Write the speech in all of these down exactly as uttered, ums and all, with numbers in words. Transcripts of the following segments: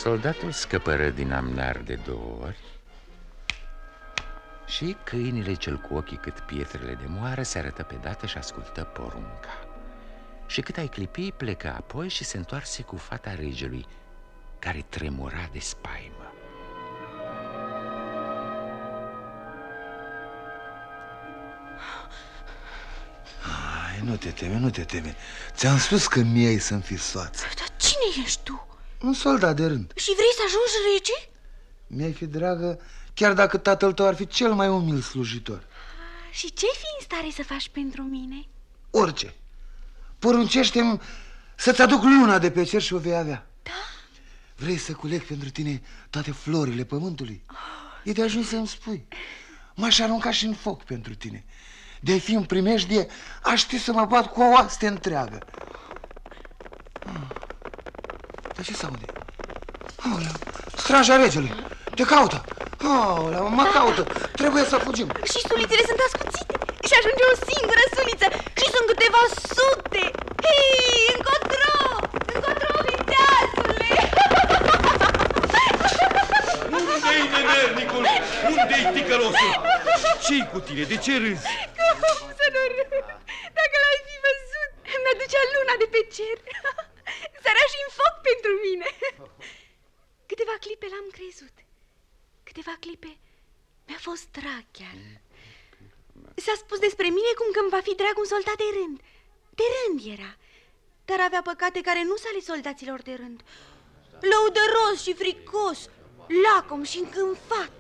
Soldatul scăpără din amnar de două ori și câinele cel cu ochii cât pietrele de moară se arătă pe dată și ascultă porunca. Și cât ai clipi, plecă apoi și se întoarse cu fata regelui, care tremura de spaimă. Ai, nu te teme, nu te teme. Ți-am spus că mie să-mi fii soață. Dar cine ești tu? Un soldat de rând. Și vrei să ajungi rege? Mi-ai fi dragă, chiar dacă tatăl tău ar fi cel mai umil slujitor. Și ce-ai fi în stare să faci pentru mine? Orice. Poruncește-mi să-ți aduc luna de pe cer și o vei avea. Da? Vrei să culeg pentru tine toate florile pământului? Oh. E de ajuns să-mi spui. M-aș arunca și în foc pentru tine. De-ai fi în primejdie, aș ști să mă bat cu o oaste întreagă. Dar ce s-aude? Aolea, straja regelui, te caută. Aolea, mă caută, trebuie să fugim. Și sulițele sunt ascuțite și ajunge o singură suliță și sunt câteva sute. Hei, încotro, încotro, viteazule. Unde-i nemernicul? Unde-i ticălosul? Ce-i cu tine? De ce râzi? Cum să nu râd? Dacă l-ai fi văzut, mi-aducea luna de pe cer. Sărea și în foc pentru mine. Câteva clipe l-am crezut. Câteva clipe mi-a fost drag chiar. S-a spus despre mine cum că îmi va fi drag un soldat de rând. De rând era. Dar avea păcate care nu s-ale soldaților de rând. Lăudăros și fricos, lacom și încânfat.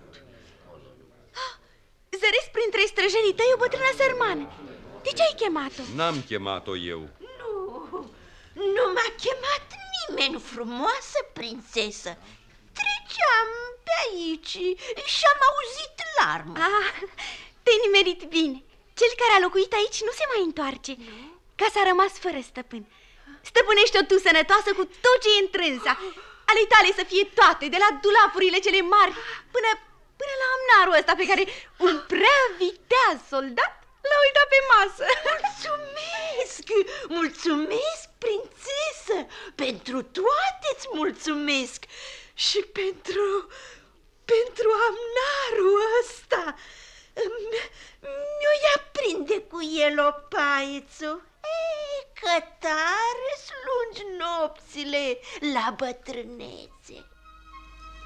Zăresc printre străjerii tăi o bătrână sărmană. De ce ai chemat-o? N-am chemat-o eu. Nu, nu m-a chemat nimeni, frumoasă prințesă. Treceam pe aici și am auzit larmă. Ah, te-ai nimerit bine. Cel care a locuit aici nu se mai întoarce. Casa a rămas fără stăpân. Stăpânește-o tu sănătoasă cu tot ce e întrânsa. Ale tale să fie toate, de la dulapurile cele mari până, până la amnarul ăsta pe care un prea viteaz soldat l-a uitat pe masă. Mulțumesc, mulțumesc, prințesă. Pentru toate îți mulțumesc. Și pentru, pentru amnarul ăsta. Mi-o ia prinde cu el o paiețu. E, că tare slungi nopțile la bătrânețe.